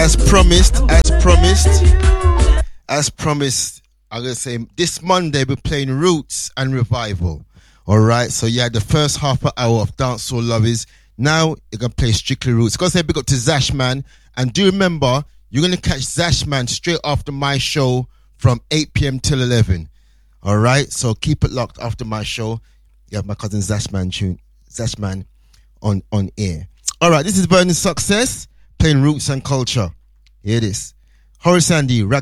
As promised, I'm gonna say this Monday we're playing Roots and Revival. Alright, so you had the first half an hour of Dancehall Lovers. Now you're gonna play Strictly Roots. Gotta say big up to Zashman. And do remember, you're gonna catch Zashman straight after my show from 8 p.m. till 11. Alright, so keep it locked after my show. You have my cousin Zashman on air. Alright, this is Burning Success, playing Roots and Culture. Here it is. Horace Andy,